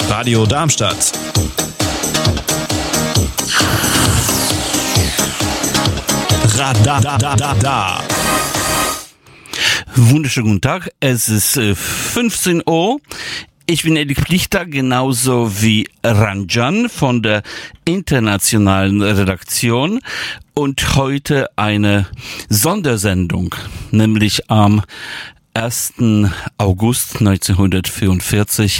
Radio Darmstadt. Radadadada. Wunderschönen guten Tag, es ist 15 Uhr. Ich bin Erik Plichter, genauso wie Ranjan von der internationalen Redaktion und heute eine Sondersendung, nämlich am 1. August 1944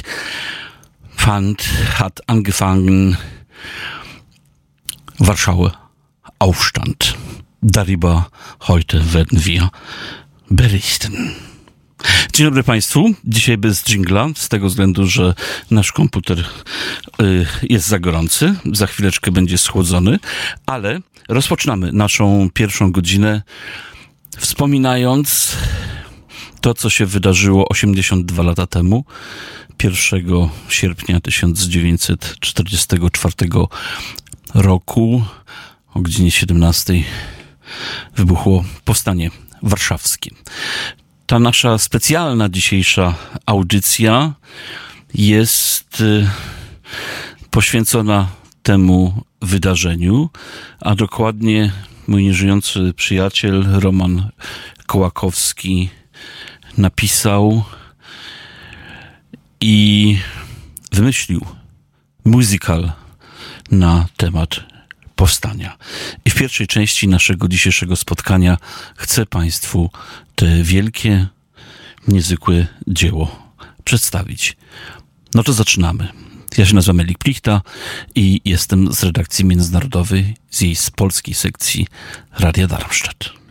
hat angefangen Warschauer Aufstand. Darüber heute werden wir berichten. Dzień dobry Państwu. Dzisiaj bez dżingla, z tego względu, że nasz komputer jest za gorący. Za chwileczkę będzie schłodzony, ale rozpoczynamy naszą pierwszą godzinę wspominając to, co się wydarzyło 82 lata temu, 1 sierpnia 1944 roku o godzinie 17 wybuchło powstanie warszawskie. Ta nasza specjalna dzisiejsza audycja jest poświęcona temu wydarzeniu, a dokładnie mój nieżyjący przyjaciel Roman Kołakowski napisał i wymyślił musical na temat powstania. I w pierwszej części naszego dzisiejszego spotkania chcę Państwu te wielkie, niezwykłe dzieło przedstawić. No to zaczynamy. Ja się nazywam Erik Plichta i jestem z redakcji międzynarodowej, z jej polskiej sekcji Radia Darmstadt.